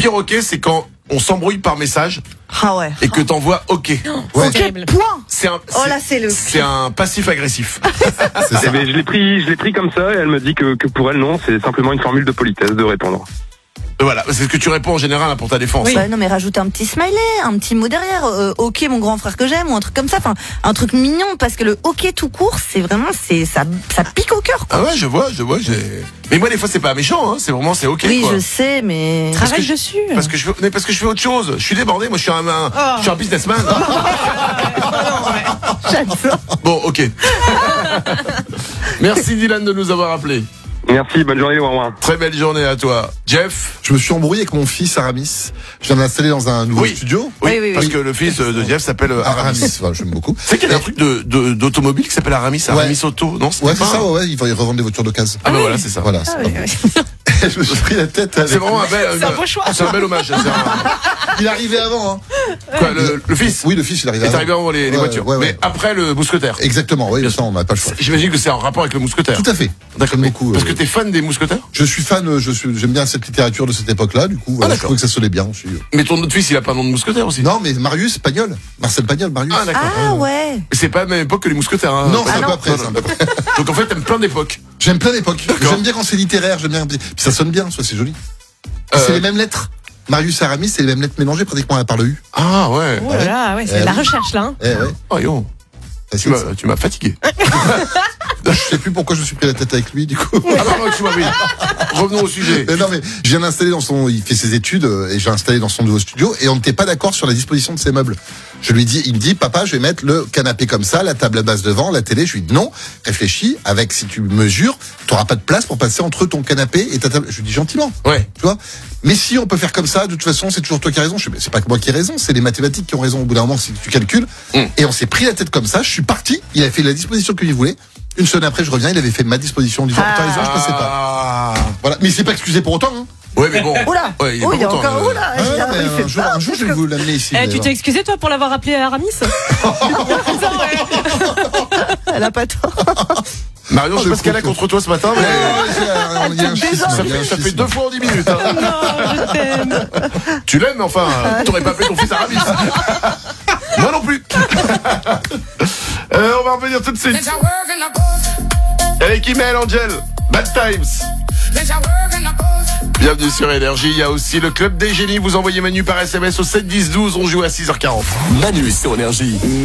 pire ok, c'est quand on s'embrouille par message Ah ouais. et que t'envoies ok. Ok, terrible. point. Oh là, c'est le. C'est un passif agressif. C'est ça. Mais je l'ai pris comme ça et elle me dit que pour elle non, c'est simplement une formule de politesse de répondre. Voilà, c'est ce que tu réponds en général hein, pour ta défense. Oui. Bah, non mais rajoute un petit smiley, un petit mot derrière, ok mon grand frère que j'aime ou un truc comme ça, enfin un truc mignon parce que le ok tout court c'est vraiment ça pique au cœur quoi. Ah ouais je vois mais moi des fois c'est pas méchant hein, c'est vraiment c'est ok oui quoi. Je sais mais travaille dessus parce que je fais autre chose, je suis débordé, moi je suis un businessman. Bon ok. Merci Dylan de nous avoir appelés. Merci, bonne journée, au revoir. Très belle journée à toi. Jeff. Je me suis embrouillé avec mon fils Aramis. Je viens de l'installer dans un nouveau studio. Oui, parce que le fils de Jeff s'appelle Aramis. Voilà, j'aime beaucoup. C'est qu'il y a un truc d'automobile qui s'appelle Aramis Auto, non? Ouais, c'est ça, ouais, ils revendent des voitures d'occasion. Ah bah voilà, c'est ça. Voilà. Je me suis pris la tête avec. C'est vraiment c'est un beau choix. C'est un bel hommage. Il arrivait avant, hein. Quoi, le fils? Oui, le fils, il arrivait avant. Il est arrivé avant les voitures. Ouais. Mais après le mousquetaire. Exactement, oui, ça, on n'a pas le choix. J'imagine que c'est en rapport avec le mousquetaire. Tout à fait. D'accord. Beaucoup. Parce que t'es fan des mousquetaires? Je suis fan, j'aime bien cette littérature de cette époque-là, du coup, voilà, je trouvais que ça sonnait bien aussi. Mais ton autre fils, il a pas un nom de mousquetaire aussi? Non, mais Marius Pagnol. Marcel Pagnol, Marius. Ah, d'accord. Ah ouais. C'est pas à la même époque que les mousquetaires, hein. Non, c'est un peu après, Donc en fait, t'aimes plein d'époques. J'aime plein d'époques. J'aime bien quand c'est littéraire, j'aime bien. Puis ça sonne bien, ça, c'est joli. C'est les mêmes lettres. Marius et Aramis, c'est les mêmes lettres mélangées pratiquement à part le U. Ah ouais. Oh là là, ouais, c'est de la recherche là. Ouais. Oh yo. Tu m'as fatigué. Je sais plus pourquoi je me suis pris la tête avec lui, du coup. Ah pardon, tu m'as oui. Revenons au sujet. Mais non, mais je viens d'installer il fait ses études, et j'ai installé dans son nouveau studio, et on n'était pas d'accord sur la disposition de ses meubles. Il me dit, papa, je vais mettre le canapé comme ça, la table à base devant, la télé. Je lui dis, non, réfléchis, si tu mesures, t'auras pas de place pour passer entre ton canapé et ta table. Je lui dis gentiment. Ouais. Tu vois? Mais si on peut faire comme ça, de toute façon, c'est toujours toi qui as raison. C'est pas que moi qui ai raison, c'est les mathématiques qui ont raison au bout d'un moment, si tu calcules. Et on s'est pris la tête comme ça, je suis parti, il avait fait la disposition qu'il voulait. Une semaine après, je reviens, il avait fait ma disposition en disant, t'as raison, je passais pas. Voilà. Mais il s'est pas excusé pour autant, hein. Ouais, mais bon. Oula. Ouais, il est il est pas content, encore oula. Un jour, je vais vous l'amener ici. Tu t'es excusé toi pour l'avoir appelé Aramis? Elle a pas tort. Marion, je sais pas ce qu'elle a contre toi ce matin, mais il y a un schisme. ça fait 2 fois en 10 minutes. Hein. Non, je t'aime. Tu l'aimes, mais enfin, t'aurais pas appelé ton fils Aramis. Moi non plus. On va revenir tout de suite. Avec Email Angel, Bad Times. Bienvenue sur Énergie, il y a aussi le Club des Génies. Vous envoyez Manu par SMS au 7 10 12, on joue à 6h40. Manu sur Énergie.